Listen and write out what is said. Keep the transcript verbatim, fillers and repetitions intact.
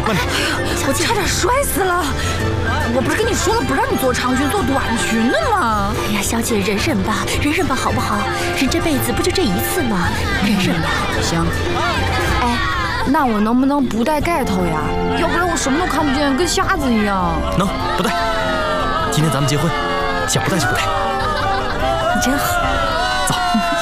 慢点！ 我差点摔死了！我不是跟你说了不让你做长裙做短裙的吗？ 哎呀，小姐忍忍吧，忍忍吧，好不好？人这辈子不就这一次吗？忍忍吧。 行。哎，那我能不能不戴盖头呀？要不然我什么都看不见，跟瞎子一样。 能，不戴。今天咱们结婚，想不戴就不戴。 你真好。